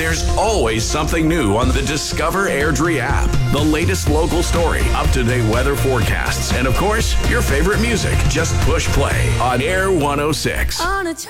There's always something new on the Discover Airdrie app. The latest local story, up-to-date weather forecasts, and of course, your favorite music. Just push play on Air 106.